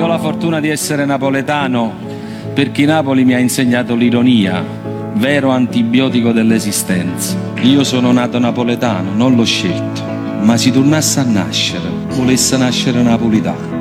Avendo la fortuna di essere napoletano, perché Napoli mi ha insegnato l'ironia, vero antibiotico dell'esistenza. Io sono nato napoletano, non l'ho scelto, ma se tornasse a nascere, volesse nascere napolitano.